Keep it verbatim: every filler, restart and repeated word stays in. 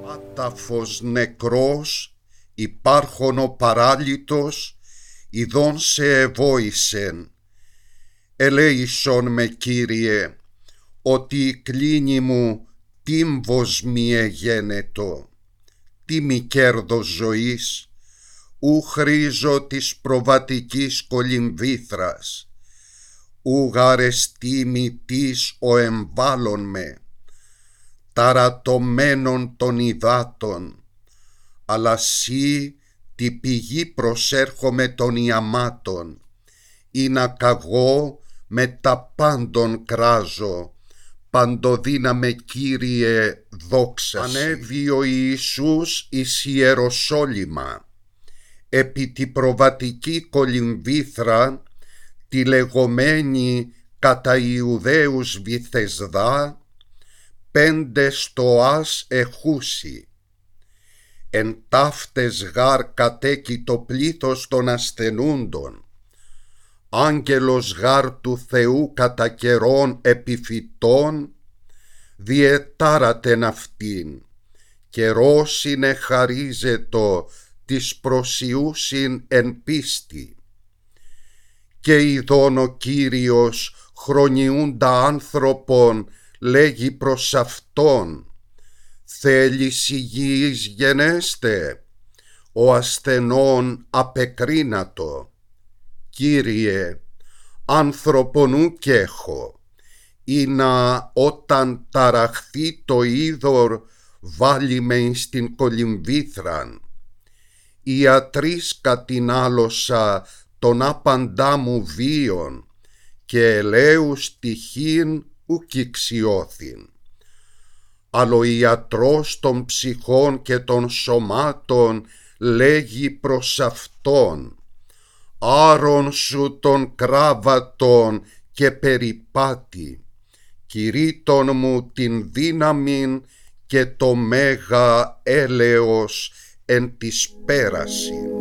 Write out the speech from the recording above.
Άταφος νεκρός, υπάρχον ο παράλυτος, ειδών σε εβόησεν. Ελέησον με, Κύριε, ότι η κλίνη μου τύμβος μη εγένετο. Τι μη κέρδος ζωής, ου χρήζω της προβατικής κολυμβήθρας, ου γαρεστήμη της ο εμβάλλον με, ταρατωμένων των υδάτων, αλλά σύ τη πηγή προσέρχομαι των ιαμάτων, ή να καγώ με τα πάντων κράζω, παντοδύναμε Κύριε δόξα Συ. Ανέβη ο Ιησούς εις Ιεροσόλυμα, επί τη προβατική κολυμβήθρα, τη λεγομένη κατά Ιουδαίους Βηθεσδά, πέντε στοάς εχούσι. Εν ταύτες γάρ κατέκει το πλήθος των ασθενούντων, άγγελος γάρ του Θεού κατά καιρών επιφυτών, διετάρατεν αυτήν, καιρός είναι χαρίζετο της προσιούσιν εν πίστη. Και ειδών ο Κύριος χρονιούντα άνθρωπον λέγει προς αυτόν, θέλεις υγιής γενέστε, ο ασθενών απεκρίνατο. Κύριε, άνθρωπον ουκ έχω, ή να όταν ταραχθεί το είδωρ βάλει με εις την κολυμβήθραν. Ιατρής κατηνάλωσα τον άπαντά μου βίον, και ελέους τυχήν ουκ ηξιώθην. Αλλά ο ιατρός των ψυχών και των σωμάτων λέγει προς αυτόν, άρον σου των κράβατων και περιπάτη, κηρύττων μου την δύναμην και το μέγα έλεος εν της πέρασιν.